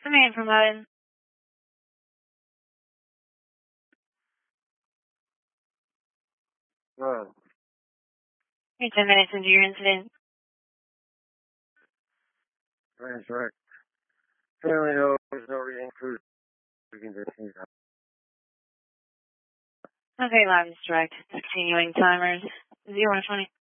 Command promoted. Right. You're 10 minutes into your incident. That's right. Apparently, no, there's no reading food conditions. Okay, live is direct. Continuing timers. 0 to 20.